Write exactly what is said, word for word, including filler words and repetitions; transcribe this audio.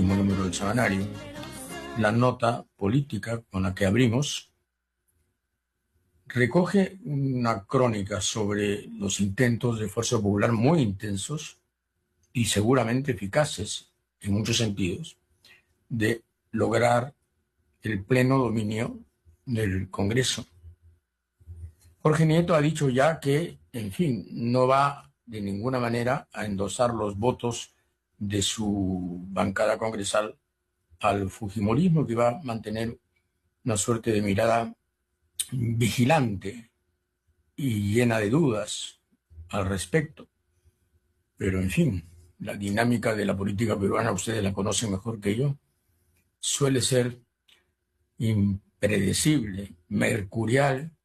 último número del semanario, la nota política con la que abrimos recoge una crónica sobre los intentos de Fuerza Popular muy intensos y seguramente eficaces en muchos sentidos de lograr el pleno dominio del Congreso. Jorge Nieto ha dicho ya que, en fin, no va de ninguna manera a endosar los votos de su bancada congresal al fujimorismo, que va a mantener una suerte de mirada vigilante y llena de dudas al respecto. Pero, en fin, la dinámica de la política peruana, ustedes la conocen mejor que yo, suele ser impredecible, mercurial